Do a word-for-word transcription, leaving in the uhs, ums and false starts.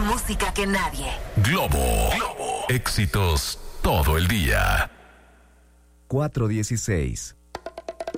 música que nadie. Globo. Globo. Éxitos todo el día. cuatro dieciséis.